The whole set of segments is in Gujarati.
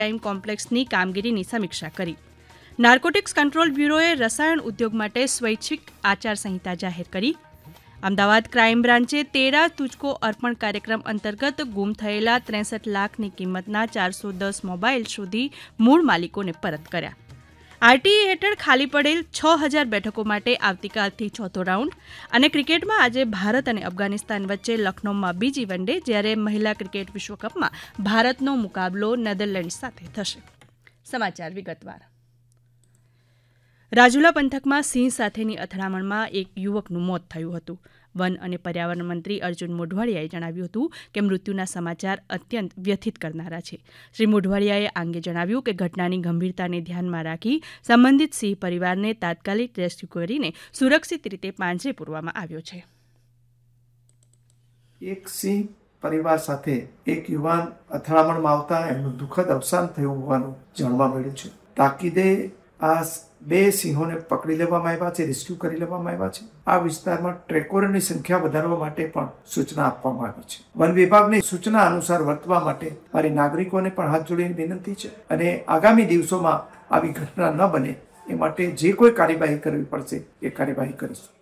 મેરીટાઈમ કોમ્પ્લેક્સની કામગીરીની સમીક્ષા કરી. નાર્કોટિક્સ કંટ્રોલ બ્યુરોએ રસાયણ ઉદ્યોગ માટે સ્વૈચ્છિક આચારસંહિતા જાહેર કરી. અમદાવાદ ક્રાઇમ બ્રાન્ચે તેરા તુજકો અર્પણ કાર્યક્રમ અંતર્ગત ગુમ થયેલા 63 લાખની કિંમતના 410 મોબાઈલ શોધી મૂળ માલિકોને પરત કર્યા. આરટીઈ હેઠળ ખાલી પડેલ 6000 બેઠકો માટે આવતીકાલથી ચોથો રાઉન્ડ. અને ક્રિકેટમાં આજે ભારત અને અફઘાનિસ્તાન વચ્ચે લખનૌમાં બીજી વનડે, જ્યારે મહિલા ક્રિકેટ વિશ્વકપમાં ભારતનો મુકાબલો નેધરલેન્ડ સાથે થશે. સમાચાર વિગતવાર. રાજુલા પંથકમાં સિંહ સાથેની અથડામણમાં એક યુવકનું મોત થયું હતું. વન અને પર્યાવરણ મંત્રી અર્જુન મોઢવાડિયાએ જણાવ્યું હતું કે મૃત્યુના સમાચાર અત્યંત વ્યથિત કરનારા છે. શ્રી મોઢવાડિયાએ આ અંગે જણાવ્યું કે ઘટનાની ગંભીરતાને ધ્યાનમાં રાખી સંબંધિત સિંહ પરિવારને તાત્કાલિક રેસ્ક્યુ કરીને સુરક્ષિત રીતે પાંજરે પૂરવામાં આવ્યો છે. એક સિંહ પરિવાર સાથે એક યુવાન અથડામણમાં આવતા એમનું દુઃખદ અવસાન થયું હોવાનું જાણવા મળ્યું છે. તાકીદે આ 2 સિંહોને પકડી લેવામાં આવ્યા છે, રેસ્ક્યુ કરી લેવામાં આવ્યા છે. આ વિસ્તારમાં ટ્રેકોરની સંખ્યા વધારવા માટે પણ સૂચના આપવામાં આવી છે. વન વિભાગની સૂચના અનુસાર વર્તવા માટે મારી નાગરિકોને પણ હાથ જોડીને વિનંતી છે અને આગામી દિવસોમાં આવી ઘટના ન બને એ માટે જે કોઈ કાર્યવાહી કરવી પડશે એ કાર્યવાહી કરીશું.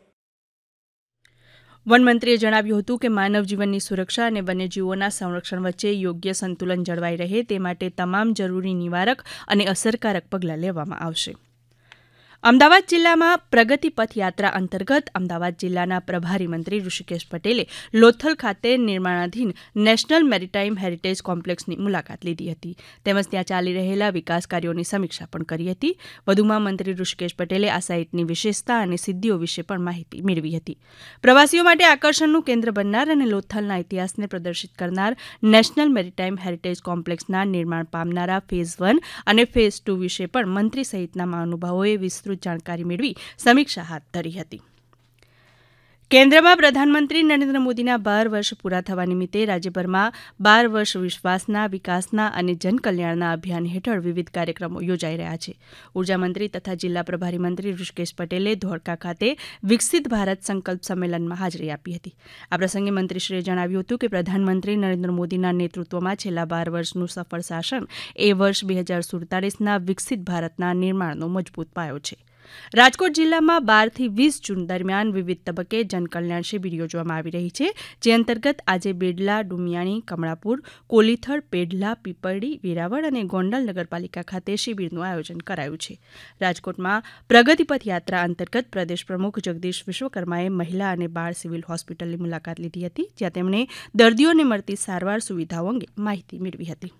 વનમંત્રીએ જણાવ્યું હતું કે માનવ જીવનની સુરક્ષા અને વન્યજીવોના સંરક્ષણ વચ્ચે યોગ્ય સંતુલન જળવાઈ રહે તે માટે તમામ જરૂરી નિવારક અને અસરકારક પગલાં લેવામાં આવશે. અમદાવાદ જિલ્લામાં પ્રગતિ પથ યાત્રા અંતર્ગત અમદાવાદ જિલ્લાના પ્રભારી મંત્રી ઋષિકેશ પટેલે લોથલ ખાતે નિર્માણાધીન નેશનલ મેરીટાઈમ હેરિટેજ કોમ્પ્લેક્સની મુલાકાત લીધી હતી. તેમજ ત્યાં ચાલી રહેલા વિકાસ કાર્યોની સમીક્ષા પણ કરી હતી. વધુમાં મંત્રી ઋષિકેશ પટેલે આ સાઇટની વિશેષતા અને સિદ્ધિઓ વિશે પણ માહિતી મેળવી હતી. પ્રવાસીઓ માટે આકર્ષણનું કેન્દ્ર બનનાર અને લોથલના ઇતિહાસને પ્રદર્શિત કરનાર નેશનલ મેરીટાઈમ હેરિટેજ કોમ્પ્લેક્સના નિર્માણ પામનારા ફેઝ 1 અને ફેઝ 2 વિશે પણ મંત્રી સહિતના મહાનુભાવોએ વિસ્તૃત જાણકારી મેળવી સમીક્ષા હાથ ધરી હતી. કેન્દ્રમાં પ્રધાનમંત્રી નરેન્દ્ર મોદીના 12 વર્ષ પૂરા થવા નિમિત્તે રાજ્યભરમાં 12 વર્ષ વિશ્વાસના, વિકાસના અને જનકલ્યાણના અભિયાન હેઠળ વિવિધ કાર્યક્રમો યોજાઈ રહ્યા છે. ઉર્જામંત્રી તથા જિલ્લા પ્રભારી મંત્રી ઋષિકેશ પટેલે ધોળકા ખાતે વિકસિત ભારત સંકલ્પ સંમેલનમાં હાજરી આપી હતી. આ પ્રસંગે મંત્રીશ્રીએ જણાવ્યું હતું કે પ્રધાનમંત્રી નરેન્દ્ર મોદીના નેતૃત્વમાં છેલ્લા 12 વર્ષનું સફળ શાસન એ વર્ષ 2047ના વિકસિત ભારતના નિર્માણનો મજબૂત પાયો છે. રાજકોટ જિલ્લામાં 12 થી 20 જૂન દરમિયાન વિવિધ તબક્કે જનકલ્યાણ શિબિર યોજવામાં આવી રહી છે. જે અંતર્ગત આજે બેડલા, ડુમિયાણી, કમળાપુર, કોલીથડ, પેઢલા, પીપળી, વેરાવળ અને ગોંડલ નગરપાલિકા ખાતે શિબિરનું આયોજન કરાયું છે. રાજકોટમાં પ્રગતિપથ યાત્રા અંતર્ગત પ્રદેશ પ્રમુખ જગદીશ વિશ્વકર્માએ મહિલા અને બાળ સિવિલ હોસ્પિટલની મુલાકાત લીધી હતી, જ્યાં તેમણે દર્દીઓને મળતી સારવાર સુવિધાઓ અંગે માહિતી મેળવી હતી.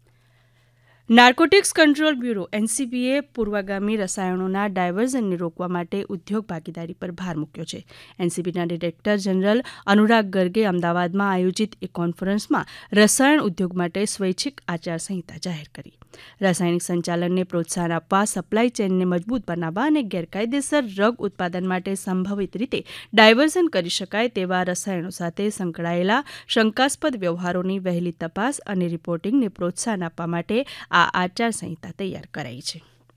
નાર્કોટિક્સ કંટ્રોલ બ્યુરો એનસીબીએ પૂર્વગામી રસાયણોના ડાયવર્ઝનને રોકવા માટે ઉદ્યોગ ભાગીદારી પર ભાર મૂક્યો છે. એનસીબીના ડિરેક્ટર જનરલ અનુરાગ ગર્ગે અમદાવાદમાં આયોજિત એક કોન્ફરન્સમાં રસાયણ ઉદ્યોગ માટે સ્વૈચ્છિક આચારસંહિતા જાહેર કરી. રાસાયણિક સંચાલનને પ્રોત્સાહન આપવા, સપ્લાય ચેઇનને મજબૂત બનાવવા અને ગેરકાયદેસર ડ્રગ ઉત્પાદન માટે સંભવિત રીતે ડાયવર્ઝન કરી શકાય તેવા રસાયણો સાથે સંકળાયેલા શંકાસ્પદ વ્યવહારોની વહેલી તપાસ અને રિપોર્ટિંગને પ્રોત્સાહન આપવા માટે આ આચારસંહિતા તૈયાર કરાઈ છે.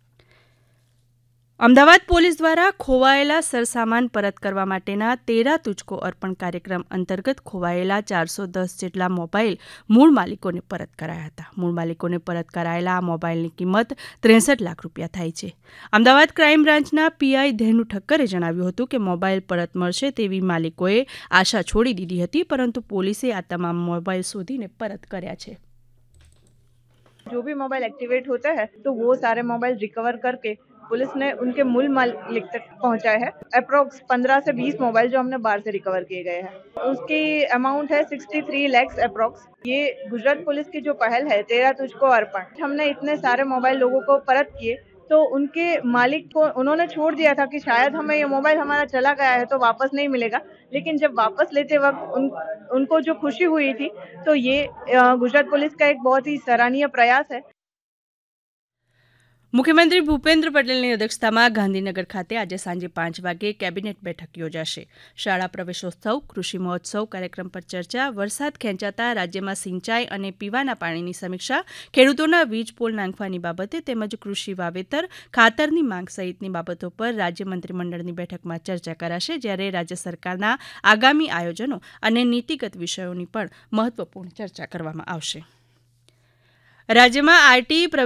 અમદાવાદ પોલીસ દ્વારા ખોવાયેલા સરસામાન પરત કરવા માટેના તેરા તુજકો અર્પણ કાર્યક્રમ અંતર્ગત ખોવાયેલા 410 જેટલા મોબાઈલ મૂળ માલિકોને પરત કરાયા હતા. મૂળ માલિકોને પરત કરાયેલા આ મોબાઈલની કિંમત 63 લાખ રૂપિયા થાય છે. અમદાવાદ ક્રાઇમ બ્રાન્ચના પીઆઈ ધેનુ ઠક્કરે જણાવ્યું હતું કે મોબાઈલ પરત મળશે તેવી માલિકોએ આશા છોડી દીધી હતી, પરંતુ પોલીસે આ તમામ મોબાઈલ શોધીને પરત કર્યા છે. जो भी मोबाइल एक्टिवेट होता है तो वो सारे मोबाइल रिकवर करके पुलिस ने उनके मूल मालिक तक पहुंचाए हैं. अप्रोक्स 15 से 20 मोबाइल जो हमने बाहर से रिकवर किए गए हैं, उसकी अमाउंट है 63 lakhs अप्रोक्स. ये गुजरात पुलिस की जो पहल है तेरा तुझको अर्पण, हमने इतने सारे मोबाइल लोगों को परत किए तो उनके मालिक को उन्होंने छोड़ दिया था कि शायद हमें ये मोबाइल हमारा चला गया है तो वापस नहीं मिलेगा, लेकिन जब वापस लेते वक्त उनको जो खुशी हुई थी तो ये गुजरात पुलिस का एक बहुत ही सराहनीय प्रयास है. મુખ્યમંત્રી ભૂપેન્દ્ર પટેલની અધ્યક્ષતામાં ગાંધીનગર ખાતે આજે સાંજે 5 વાગે કેબિનેટ બેઠક યોજાશે. શાળા પ્રવેશોત્સવ, કૃષિ મહોત્સવ કાર્યક્રમ પર ચર્ચા, વરસાદ ખેંચાતા રાજ્યમાં સિંચાઈ અને પીવાના પાણીની સમીક્ષા, ખેડૂતોના વીજ પોલ નાંખવાની બાબતે તેમજ કૃષિ વાવેતર, ખાતરની માંગ સહિતની બાબતો પર રાજ્ય મંત્રીમંડળની બેઠકમાં ચર્ચા કરાશે, જ્યારે રાજ્ય સરકારના આગામી આયોજનો અને નીતિગત વિષયોની પણ મહત્વપૂર્ણ ચર્ચા કરવામાં આવશે. રાજ્યમાં આરટી